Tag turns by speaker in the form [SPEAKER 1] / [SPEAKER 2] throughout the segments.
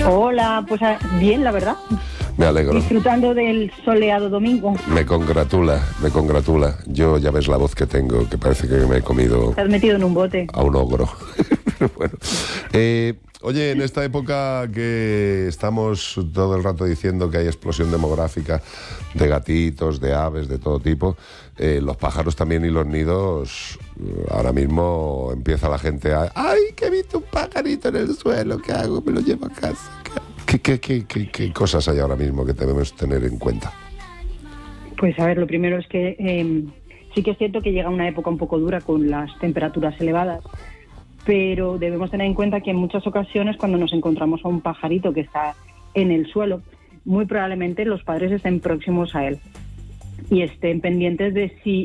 [SPEAKER 1] Hola, pues bien, la verdad.
[SPEAKER 2] Me alegro.
[SPEAKER 1] Disfrutando del soleado domingo.
[SPEAKER 2] Me congratula. Yo ya ves la voz que tengo, que parece que me he comido...
[SPEAKER 1] Te has metido en un bote.
[SPEAKER 2] A un ogro. Bueno. Oye, en esta época que estamos todo el rato diciendo que hay explosión demográfica de gatitos, de aves, de todo tipo, los pájaros también y los nidos, ahora mismo empieza la gente a... ¡Ay, que he visto un pajarito en el suelo! ¿Qué hago? Me lo llevo a casa. ¿Qué cosas hay ahora mismo que debemos tener en cuenta?
[SPEAKER 1] Pues a ver, lo primero es que sí que es cierto que llega una época un poco dura con las temperaturas elevadas, pero debemos tener en cuenta que en muchas ocasiones cuando nos encontramos a un pajarito que está en el suelo, muy probablemente los padres estén próximos a él y estén pendientes de si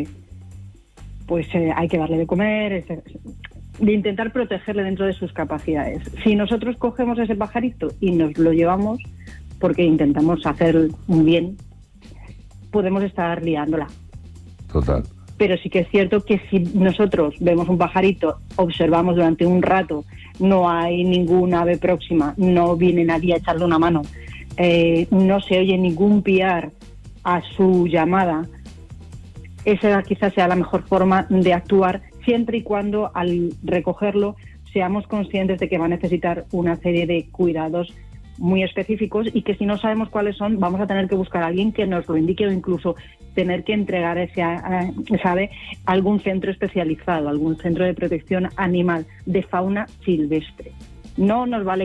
[SPEAKER 1] hay que darle de comer, de intentar protegerle dentro de sus capacidades. Si nosotros cogemos ese pajarito y nos lo llevamos porque intentamos hacer un bien, podemos estar liándola.
[SPEAKER 2] Total.
[SPEAKER 1] Pero sí que es cierto que si nosotros vemos un pajarito, observamos durante un rato, no hay ninguna ave próxima, no viene nadie a echarle una mano, no se oye ningún piar a su llamada, esa quizás sea la mejor forma de actuar, siempre y cuando al recogerlo seamos conscientes de que va a necesitar una serie de cuidados muy específicos y que si no sabemos cuáles son, vamos a tener que buscar a alguien que nos lo indique o incluso tener que entregar esa ave a algún centro especializado, algún centro de protección animal de fauna silvestre. No nos vale